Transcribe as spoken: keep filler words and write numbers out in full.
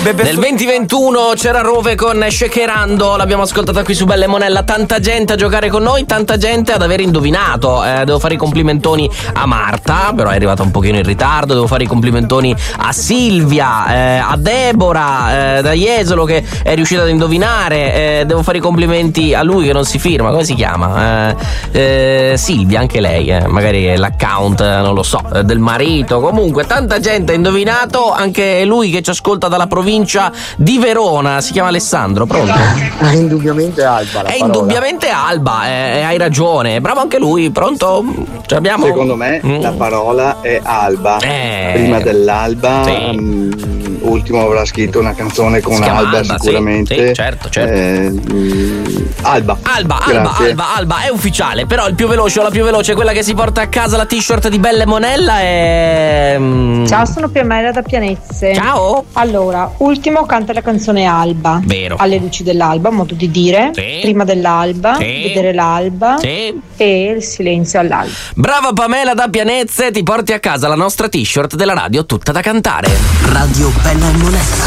Nel duemilaventuno c'era Rove con Shakerando, l'abbiamo ascoltata qui su Belle Monella. Tanta gente a giocare con noi, tanta gente ad aver indovinato. Eh, devo fare i complimentoni a Marta, però è arrivata un pochino in ritardo. Devo fare i complimentoni a Silvia, eh, a Deborah eh, da Jesolo, che è riuscita ad indovinare. Eh, devo fare i complimenti a lui che non si firma, come si chiama? Eh, eh, Silvia, anche lei, eh, magari è l'account, non lo so, eh, del marito. Comunque tanta gente ha indovinato, anche lui che ci ascolta dalla provincia di Verona, si chiama Alessandro. Pronto? È indubbiamente Alba la È parola. indubbiamente Alba, eh, hai ragione, bravo anche lui. Pronto? Ce l'abbiamo? Secondo me Mm. la parola è alba. Eh. Prima dell'alba, Sì. mh, ultimo avrà scritto una canzone con Si chiama Alba, Alba, sì, sicuramente. sì, certo, certo. Eh, mh, Alba. Alba, Alba, Grazie. Alba, Alba, è ufficiale. Però il più veloce o la più veloce, quella che si porta a casa la t-shirt di Belle Monella è... mm, Ciao, sono Piamela da Pianezze. Ciao. Allora, ultimo canta la canzone Alba. Vero. Alle luci dell'alba, modo di dire. Sì. Prima dell'alba, Sì. vedere l'alba. Sì. E il silenzio all'alba. Brava Pamela da Pianezze, ti porti a casa la nostra t-shirt della radio tutta da cantare. Radio Bella Monella.